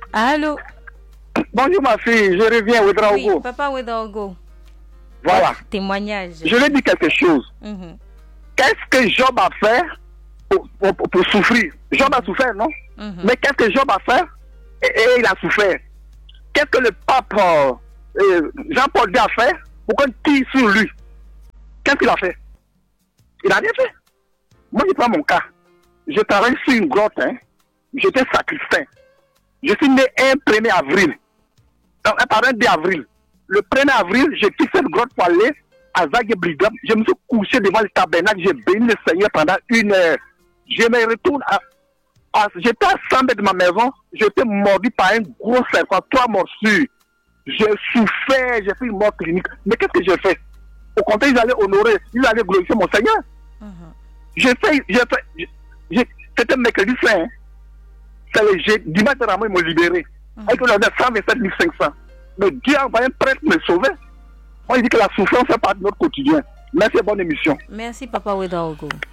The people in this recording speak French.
Allô? Bonjour ma fille, je reviens Ouedraogo. Oui, papa Ouedraogo. Voilà. Témoignage. Je vais dire quelque chose. Qu'est-ce que Job a fait pour souffrir? Job a souffert, non? Mais qu'est-ce que Job a fait? Et il a souffert. Qu'est-ce que le pape Jean-Paul II a fait pour qu'on tire sur lui? Qu'est-ce qu'il a fait? Il n'a rien fait. Moi, je prends mon cas. Je travaille sur une grotte. J'étais sacristain. Je suis né un 1er avril. Pardon, 2 avril. Le 1er avril, j'ai quitté cette grotte pour aller à Zague-Brigam. Je me suis couché devant le tabernacle. J'ai béni le Seigneur pendant 1 heure. Je me retourne j'étais à 100 mètres de ma maison. J'étais mordu par un gros serpent, 3 morsures. J'ai souffert, j'ai fait une mort clinique. Mais qu'est-ce que j'ai fait? Au contraire, ils allaient honorer, ils allaient glorifier mon Seigneur. C'était mercredi saint. C'est le dimanche de Ramadan, ils m'ont libéré. Avec le 127 500. Mais Dieu a envoyé un prêtre me sauver. Moi, il dit que la souffrance fait partie de notre quotidien. Merci, bonne émission. Merci, Papa Ouedraogo.